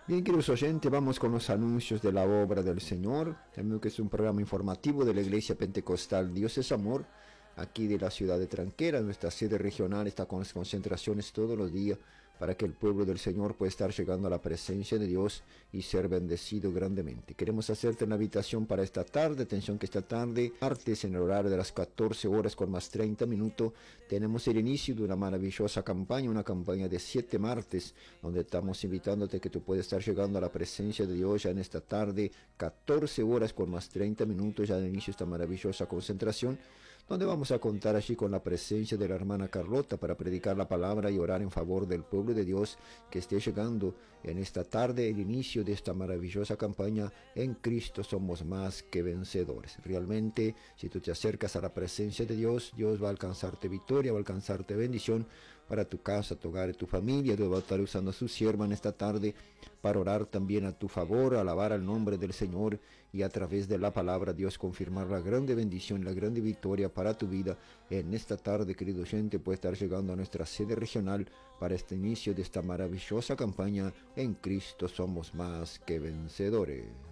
Bien, queridos oyentes, vamos con los anuncios de la obra del Señor. También que es un programa informativo de la Iglesia Pentecostal Dios es Amor, aquí de la ciudad de Tranquera. Nuestra sede regional está con las concentraciones todos los días para que el pueblo del Señor pueda estar llegando a la presencia de Dios y ser bendecido grandemente. Queremos hacerte una invitación para esta tarde. Atención que esta tarde, martes, en el horario de las 14 horas con más 30 minutos, tenemos el inicio de una maravillosa campaña, una campaña de 7 martes, donde estamos invitándote que tú puedas estar llegando a la presencia de Dios ya en esta tarde, 14 horas con más 30 minutos, ya de inicio esta maravillosa concentración, donde vamos a contar allí con la presencia de la hermana Carlota para predicar la palabra y orar en favor del pueblo de Dios que esté llegando en esta tarde, el inicio de esta maravillosa campaña. En Cristo somos más que vencedores. Realmente, si tú te acercas a la presencia de Dios, Dios va a alcanzarte victoria, va a alcanzarte bendición para tu casa, tu hogar y tu familia. Dios va a estar usando a su sierva en esta tarde para orar también a tu favor, alabar al nombre del Señor y a través de la palabra Dios confirmar la grande bendición, la grande victoria para tu vida. En esta tarde, querido oyente, puede estar llegando a nuestra sede regional para este inicio de esta maravillosa campaña. En Cristo somos más que vencedores.